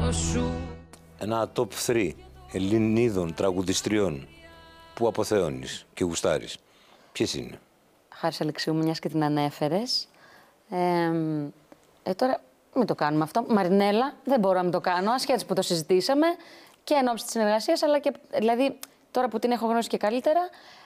σου. Ένα top 3 Ελληνίδων τραγουδιστριών που αποθεώνεις και γουστάρεις. Ποιες είναι? Χάρης Αλεξίου, μιας και την ανέφερες. Τώρα μην το κάνουμε αυτό. Μαρινέλα, δεν μπορώ να μην το κάνω, ασχέτως που το συζητήσαμε και εν ώψη της συνεργασίας, αλλά και δηλαδή τώρα που την έχω γνώσει και καλύτερα.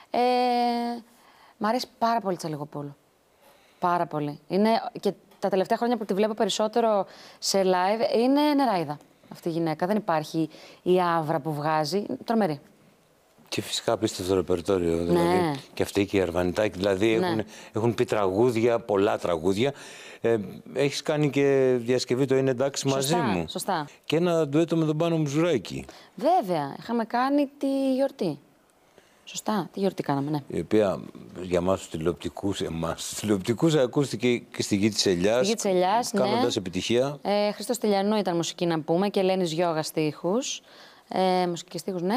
Μ' αρέσει πάρα πολύ Τσαλιγοπούλου. Πάρα πολύ. Είναι, και τα τελευταία χρόνια που τη βλέπω περισσότερο σε live, είναι νεράιδα αυτή η γυναίκα. Δεν υπάρχει η άβρα που βγάζει. Τρομερή. Και φυσικά απίστευτο ρεπερτόριο. Δηλαδή, και αυτή και η Αρβανιτάκη. Δηλαδή έχουν πει τραγούδια, πολλά τραγούδια. Έχεις κάνει και διασκευή το Είναι εντάξει μαζί μου. Σωστά. Και ένα ντουέτο με τον Πάνο Μουζουράκη. Βέβαια. Είχαμε κάνει τη γιορτή. Σωστά. Τι γιορτή κάναμε, ναι. Η οποία για εμάς τους τηλεοπτικούς ακούστηκε και στη Γη της Ελιάς. Στη Γη της Ελιάς, κάνοντας επιτυχία. Χρήστος Τηλιανού ήταν μουσική να πούμε και Ελένης Γιώγα στίχους. Μουσική στίχους, ναι.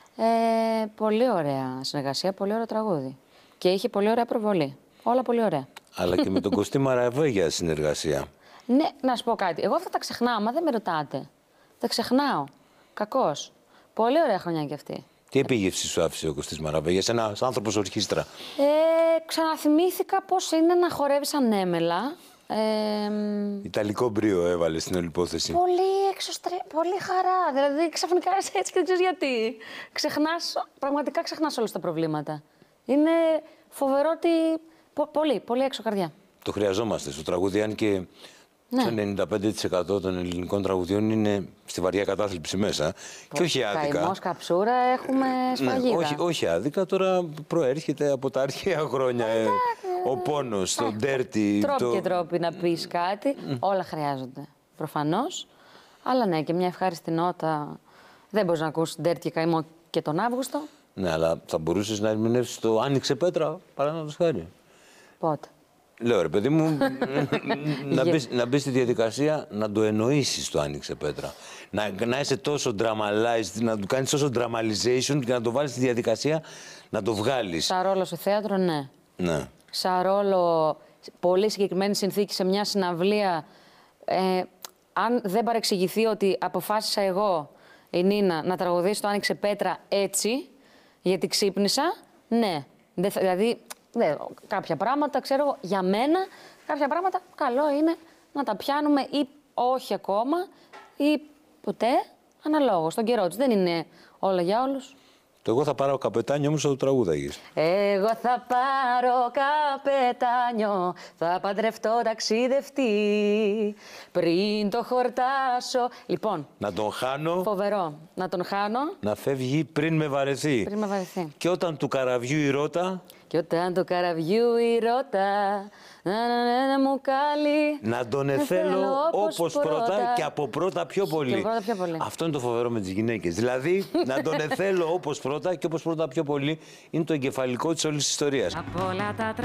Πολύ ωραία συνεργασία, πολύ ωραίο τραγούδι. Και είχε πολύ ωραία προβολή. Όλα πολύ ωραία. Αλλά και με τον Κωστή Μαραβέ για συνεργασία. Ναι, να σου πω κάτι. Εγώ αυτά τα ξεχνάω, μα δεν με ρωτάτε. Τα ξεχνάω. Κακώς. Πολύ ωραία χρονιά κι αυτή. Τι επίγευση σου άφησε ο Κωστής Μαραβέ για ένα άνθρωπος ορχήστρα? Ξαναθυμήθηκα πώς είναι να χορεύει ανέμελα. Ιταλικό μπρίο έβαλε στην όλη υπόθεση. Πολύ χαρά. Δηλαδή ξαφνικά έτσι και δεν ξέρεις γιατί. Πραγματικά ξεχνάς όλα τα προβλήματα. Είναι φοβερό ότι. Πολύ έξω καρδιά. Το χρειαζόμαστε στο τραγούδι, αν και το 95% των ελληνικών τραγουδιών είναι στη βαριά κατάθλιψη μέσα. Και όχι άδικα. Καημός, καψούρα, έχουμε σφαγίδα. Όχι άδικα, τώρα προέρχεται από τα αρχαία χρόνια. Ο πόνος, το ντέρτι. Τρόποι και τρόποι να πεις κάτι. Όλα χρειάζονται. Προφανώς. Αλλά ναι, και μια ευχάριστη νότα. Δεν μπορείς να ακούσεις ντέρτι και καημό και τον Αύγουστο. Ναι, αλλά θα μπορούσες να ερμηνεύσεις το Άνοιξε Πέτρα, παραδείγματος χάρη. Πότε? Λέω ρε παιδί μου, να μπεις στη διαδικασία να το εννοήσεις το Άνοιξε Πέτρα. Να είσαι τόσο dramatized, να του κάνεις τόσο dramatization και να το βάλεις στη διαδικασία να το βγάλεις. Σαν ρόλο σε θέατρο, ναι. Ναι. Σαν ρόλο, πολύ συγκεκριμένη συνθήκη σε μια συναυλία. Αν δεν παρεξηγηθεί ότι αποφάσισα εγώ, η Νίνα, να τραγουδήσω το Άνοιξε Πέτρα έτσι, γιατί ξύπνησα, ναι. Δηλαδή, κάποια πράγματα, ξέρω εγώ, για μένα, κάποια πράγματα καλό είναι να τα πιάνουμε ή όχι ακόμα ή ποτέ, αναλόγως, στον καιρό τους. Δεν είναι όλα για όλους. Το εγώ θα πάρω καπετάνιο, όμως θα το τραγούδαγες. Εγώ θα πάρω καπετάνιο, θα παντρευτώ ταξιδευτή, πριν το χορτάσω. Λοιπόν, να τον χάνω. Φοβερό. Να τον χάνω. Να φεύγει πριν με βαρεθεί. Πριν με βαρεθεί. Και όταν του καραβιού η ρότα. Και όταν το καραβιού η ρότα, να μου κάλει. Να τον εθέλω όπως πρώτα και από πρώτα πιο πολύ. Αυτό είναι το φοβερό με τις γυναίκες. Δηλαδή, να τον εθέλω όπως πρώτα και όπως πρώτα πιο πολύ είναι το εγκεφαλικό της όλης της ιστορίας.